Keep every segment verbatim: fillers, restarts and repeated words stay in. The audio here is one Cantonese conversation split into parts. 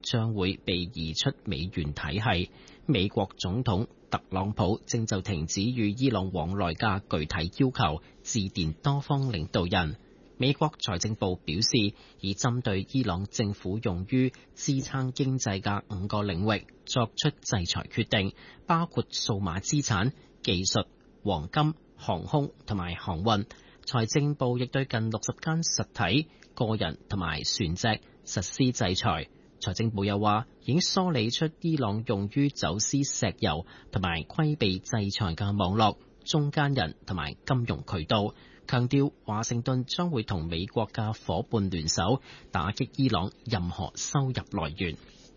將會被移出美元體系。美國總統特朗普正就停止與伊朗往來嘅具體要求致電多方領導人。美國財政部表示，已針對伊朗政府用於支撐經濟嘅五個領域作出制裁決定，包括數碼資產、技術、黃金、航空同埋航運。財政部亦對近六十間實體、個人同埋船隻實施制裁。財政部又話，已經梳理出伊朗用於走私石油同埋規避制裁嘅網絡、中間人同埋金融渠道，強調華盛頓將會同美國嘅夥伴聯手打擊伊朗任何收入來源。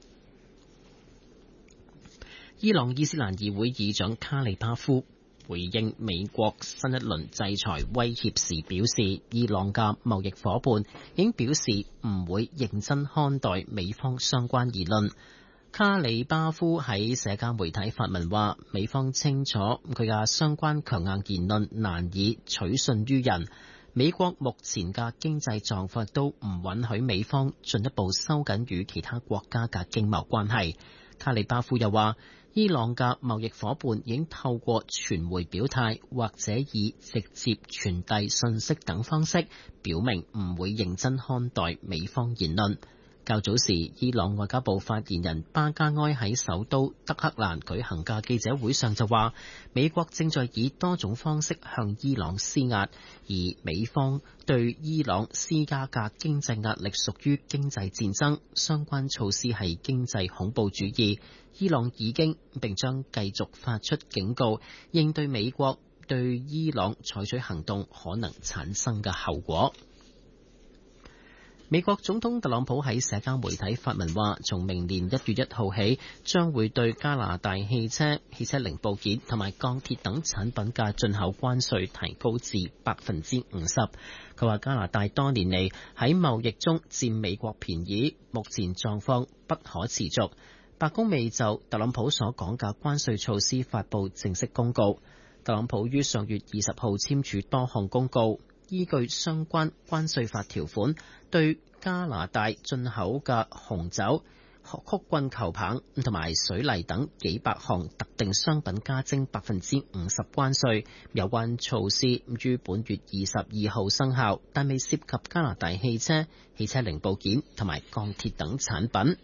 伊朗伊斯蘭議會議長卡里巴夫回應美國新一輪制裁威脅時表示，伊朗嘅貿易夥伴已經表示唔會認真看待美方相關言論。卡里巴夫喺社交媒體發文話，美方清楚佢嘅相關強硬言論難以取信於人，美國目前嘅經濟狀況都唔允許美方進一步收緊與其他國家嘅經貿關係。卡里巴夫又話，伊朗嘅貿易夥伴已經透過傳媒表態或者以直接傳遞信息等方式，表明唔會認真看待美方言論。較早時，伊朗外交部發言人巴加埃喺首都德黑蘭舉行嘅記者會上就話，美國正在以多種方式向伊朗施壓，而美方對伊朗施加嘅經濟壓力屬於經濟戰爭，相關措施係經濟恐怖主義。伊朗已經並將繼續發出警告，應對美國對伊朗採取行動可能產生嘅後果。美國總統特朗普喺社交媒體發文話，從明年一月一號起，將會對加拿大汽車、汽車零部件同埋鋼鐵等產品嘅進口關稅提高至百分之五十。佢話加拿大多年嚟喺貿易中佔美國便宜，目前狀況不可持續。白宮未就特朗普所講嘅關稅措施發布正式公告。特朗普於上月二十號簽署多項公告，依據相關關稅法條款，對加拿大進口嘅紅酒、曲棍球棒同埋水泥等幾百項特定商品加徵百分之五十關稅。有關措施於本月二十二號生效，但未涉及加拿大汽車、汽車零部件同埋鋼鐵等產品。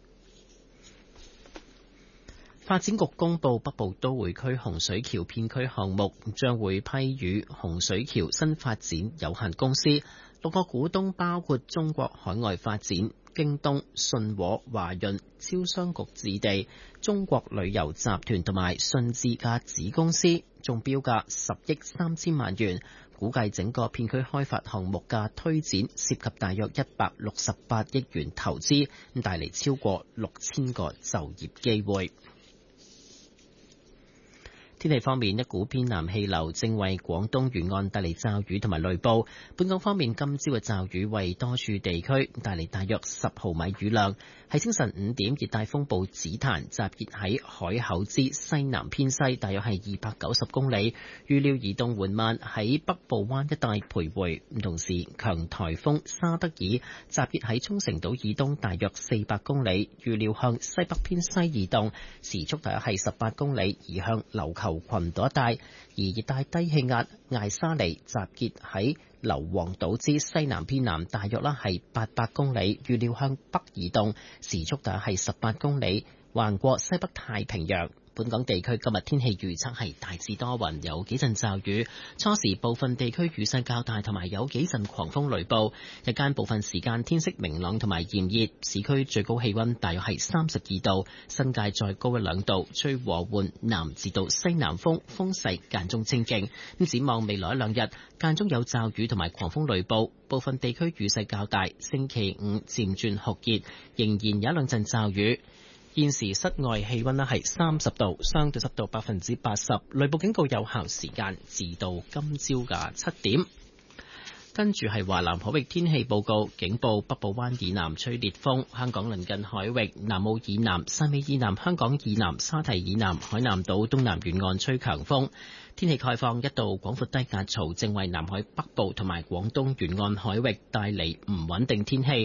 發展局公布北部都會區洪水橋片區項目將會批予洪水橋新發展有限公司，六個股東包括中國海外發展、京東、信和、華潤、招商局置地、中國旅遊集團同埋信置嘅子公司，中標價十億三千萬元。估計整個片區開發項目嘅推展涉及大約一百六十八億元投資，咁帶嚟超過六千個就業機會。天氣方面，一股偏南氣流正為廣東沿岸帶嚟驟雨同埋雷暴。本港方面，今朝嘅驟雨為多處地區帶嚟大約十毫米雨量。喺清晨五點，熱帶風暴紫檀集結喺海口之西南偏西，大約係二百九十公里，預料移動緩慢，喺北部灣一帶徘徊。同時，強颱風沙德爾集結喺沖繩島以東大約四百公里，預料向西北偏西移動，時速大約係十八公里，移向琉球群島一帶。而熱帶低氣壓艾沙尼集結喺硫磺島之西南偏南，大約啦係八百公里，預料向北移動，時速大約係十八公里，橫過西北太平洋。本港地區今日天氣預測係大致多雲，有幾陣驟雨，初時部分地區雨勢較大，同埋有幾陣狂風雷暴。日間部分時間天色明朗同埋炎熱，市區最高氣溫大約係三十二度，新界再高一兩度，吹和緩南至到西南風，風勢間中清勁。咁展望未來一兩日，間中有驟雨同埋狂風雷暴，部分地區雨勢較大。星期五漸轉酷熱，仍然有一兩陣驟雨。現時室外氣溫咧係三十度，相對濕度百分之八十，雷暴警告有效時間至到今朝嘅七點。跟住係華南海域天氣報告，警報北部灣以南吹烈風，香港鄰近海域南澳以南、汕尾以南、香港以南、沙堤以南、海南島東南沿岸吹強風。天氣概況，一道廣闊低壓槽正為南海北部同埋廣東沿岸海域帶嚟唔穩定天氣。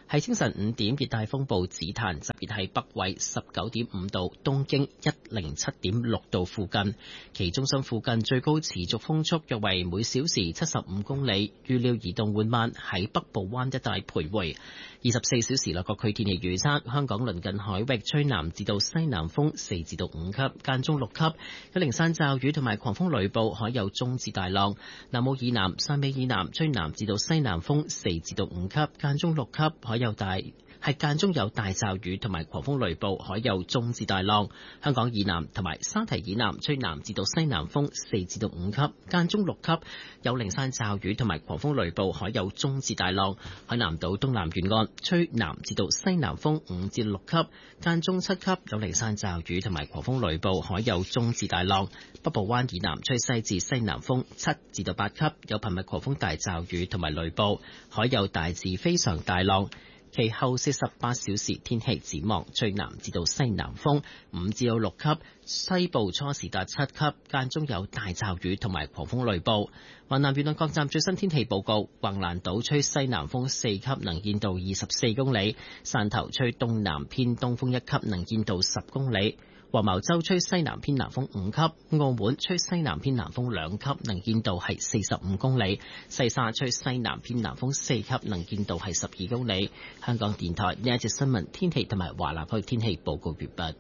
喺清晨五點，熱帶風暴紫檀集結喺北緯十九點五度、東經一零七點六度附近，其中心附近最高持續風速約為每小時七十五公里，預料移動緩慢，喺北部灣一帶徘徊。二十四小時內各區天氣預測：香港鄰近海域吹南至到西南風四至到五級，間中六級，有零散驟雨同埋狂風雷暴，海有中至大浪。南澳以南、汕尾以南吹南至到西南風四至到五級，間中六級，海有大係間中有大驟雨同埋狂風雷暴，海有中至大浪。香港以南同埋沙堤以南吹南至到西南風四至到五級，間中六級，有零散驟雨同埋狂風雷暴，海有中至大浪。海南島東南沿岸吹南至到西南風五至六級，間中七級，有零散驟雨同埋狂風雷暴，海有中至大浪。北部灣以南吹西至西南風七至到八級，有頻密狂風大驟雨同埋雷暴，海有大至非常大浪。其後四十八小時天氣展望，吹南至到西南風五至到六級，西部初時達七級，間中有大驟雨同埋狂風雷暴。華南沿岸各站最新天氣報告：橫瀾島吹西南風四級，能見度二十四公里；汕頭吹東南偏東風一級，能見度十公里；黃茅洲吹西南偏南風五級；澳門吹西南偏南風兩級，能見度係四十五公里；西沙吹西南偏南風四級，能見度係十二公里。香港電台呢一節新聞天氣同埋華南區天氣報告完畢。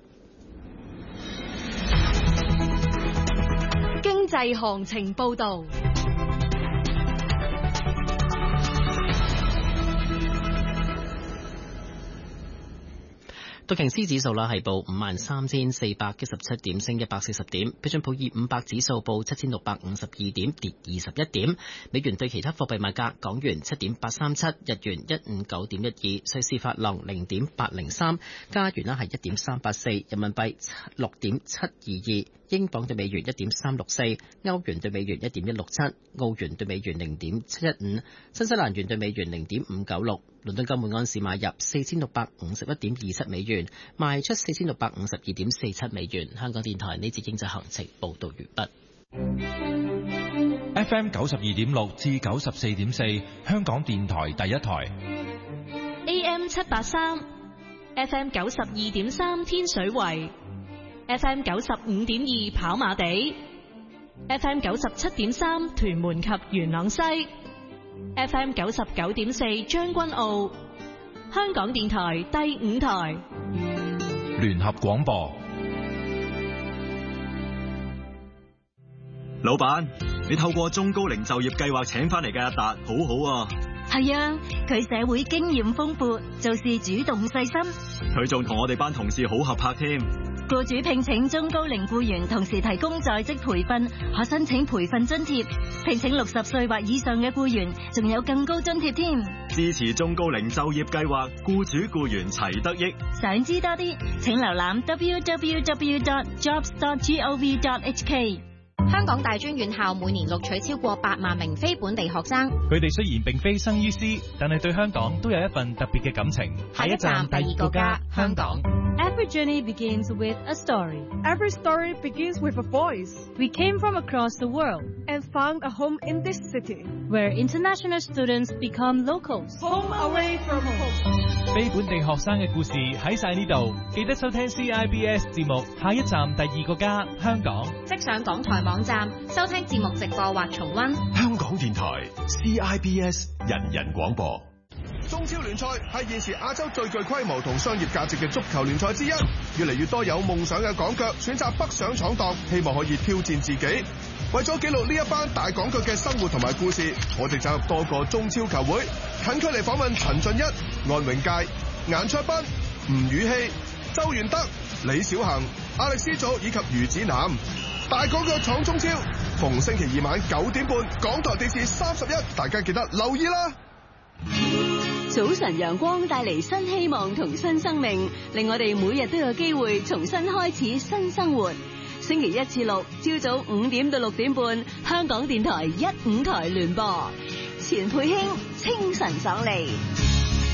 經濟行情報導。 道瓊斯指數啦係報五萬三千四百一十七點，升一百四十點。標準普爾五百指數報七千六百五十二點，跌二十一點。美元對其他貨幣賣價：港元七點八三七，日元一五九點一二，瑞士法郎零點八零三，加元啦係一點三八四，人民幣六點七二二。英鎊對美元一點三六四，歐元對美元一點一六七，澳元對美元零點七一五，新西蘭元對美元零點五九六。倫敦金每安士買入四千六百五十一點二七美元，賣出四千六百五十二點四七美元。香港電台呢節經濟行情報道完畢。 F M 九十二點六至九十四點四，香港電台第一台。 A M 七八三，F M 九十二點三天水圍。F M 九十五點二跑馬地 ，F M 九十七點三屯門及元朗西 ，F M 九十九點四將軍澳，香港電台第五台聯合廣播。 老闆，你透過中高齡就業計劃請翻嚟嘅阿達，好好啊。 係啊，佢社會經驗豐富，做事主動細心， 佢仲同我哋班同事好合拍添。 僱主聘請中高齡僱員，同時提供在職培訓，可申請培訓津貼。聘請六十歲或以上嘅僱員，仲有更高津貼添。 支持中高齡就業計劃，僱主僱員齊得益。 想知多啲，請瀏覽 w w w dot jobs dot gov dot h k。 香港大專院校每年錄取超過八萬名非本地學生， 佢哋雖然並非生於斯，但係對香港都有一份特別嘅感情。 下一站第二個家，香港。 Every journey begins with a story. Every story begins with a voice. We came from across the world and found a home in this city, where international students become locals. Home away from home. 非本地學生嘅故事喺晒呢度，記得收聽 C I B S 節目。下一站第二個家，香港。 即上港台網站收聽節目直播或重溫。 香港電台 C I B S 人人廣播。 中超聯賽係現時亞洲最具規模同商業價值嘅足球聯賽之一，越嚟越多有夢想嘅港腳選擇北上闖蕩，希望可以挑戰自己。為咗記錄呢一班大港腳嘅生活同埋故事，我哋走入多個中超球會，近距離訪問陳俊一、安永佳、顏卓斌、吳宇希、周元德、李小恒、亞力斯祖以及余子南。大港腳闖中超，逢星期二晚九點半，港台電視三十一，大家記得留意啦。 早晨陽光帶嚟新希望同新生命，令我哋每日都有機會重新開始新生活。星期一至六朝早五點到六點半，香港電台一五台聯播，錢佩卿清晨爽利。